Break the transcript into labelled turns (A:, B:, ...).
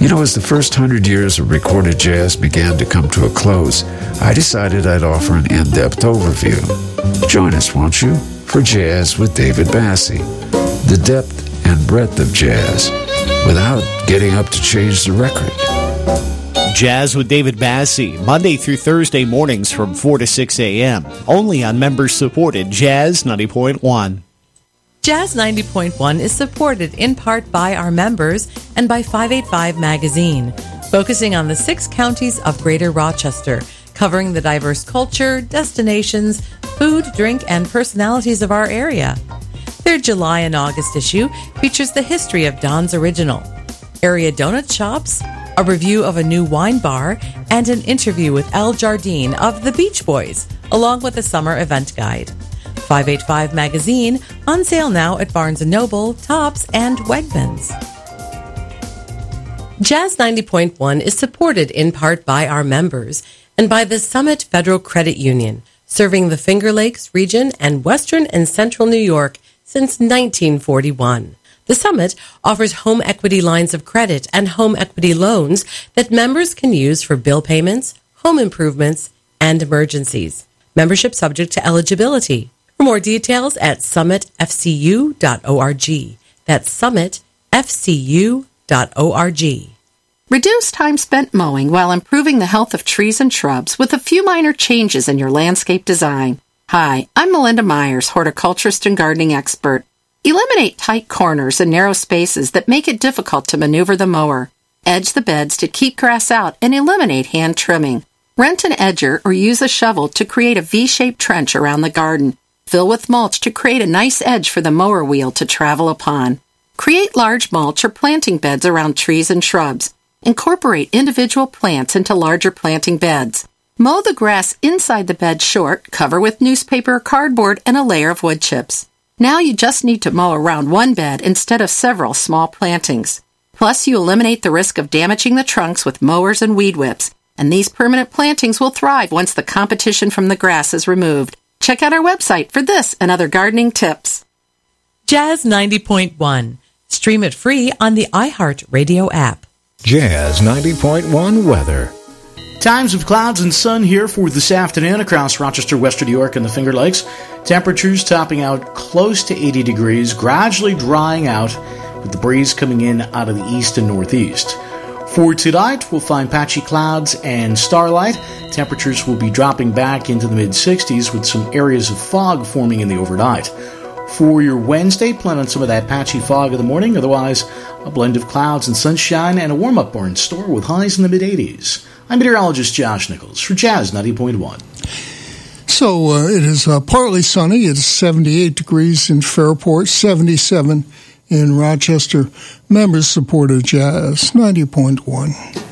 A: You know, as the first 100 years of recorded jazz began to come to a close, I decided I'd offer an in-depth overview. Join us, won't you, for Jazz with David Bassie, the depth and breadth of jazz, without getting up to change the record.
B: Jazz with David Bassie, Monday through Thursday mornings from 4 to 6 a.m., only on members-supported Jazz 90.1.
C: Jazz 90.1 is supported in part by our members and by 585 Magazine, focusing on the 6 counties of Greater Rochester, covering the diverse culture, destinations, food, drink, and personalities of our area. Their July and August issue features the history of Don's Original, area donut shops, a review of a new wine bar, and an interview with Al Jardine of the Beach Boys, along with a summer event guide. 585 Magazine, on sale now at Barnes & Noble, Tops, and Wegmans. Jazz 90.1 is supported in part by our members and by the Summit Federal Credit Union, serving the Finger Lakes region and western and central New York since 1941. The Summit offers home equity lines of credit and home equity loans that members can use for bill payments, home improvements, and emergencies. Membership subject to eligibility. For more details at summitfcu.org. That's summitfcu.org.
D: Reduce time spent mowing while improving the health of trees and shrubs with a few minor changes in your landscape design. Hi, I'm Melinda Myers, horticulturist and gardening expert. Eliminate tight corners and narrow spaces that make it difficult to maneuver the mower. Edge the beds to keep grass out and eliminate hand trimming. Rent an edger or use a shovel to create a V-shaped trench around the garden. Fill with mulch to create a nice edge for the mower wheel to travel upon. Create large mulch or planting beds around trees and shrubs. Incorporate individual plants into larger planting beds. Mow the grass inside the bed short, cover with newspaper or cardboard, and a layer of wood chips. Now you just need to mow around one bed instead of several small plantings. Plus, you eliminate the risk of damaging the trunks with mowers and weed whips, and these permanent plantings will thrive once the competition from the grass is removed. Check out our website for this and other gardening tips.
C: Jazz 90.1. Stream it free on the iHeart Radio app.
E: Jazz 90.1 weather.
F: Times of clouds and sun here for this afternoon across Rochester, Western New York, and the Finger Lakes. Temperatures topping out close to 80 degrees, gradually drying out with the breeze coming in out of the east and northeast. For tonight, we'll find patchy clouds and starlight. Temperatures will be dropping back into the mid-60s with some areas of fog forming in the overnight. For your Wednesday, plan on some of that patchy fog in the morning. Otherwise, a blend of clouds and sunshine and a warm-up bar in store with highs in the mid-80s. I'm meteorologist Josh Nichols for Jazz 90.1.
G: So it is partly sunny. It's 78 degrees in Fairport, 77 in Rochester. Members supported Jazz 90.1.